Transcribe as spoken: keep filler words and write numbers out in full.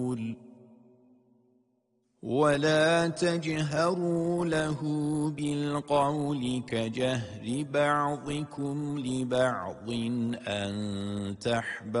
ولا تجهروا له بالقول كجهر بعضكم لبعض أن تحبط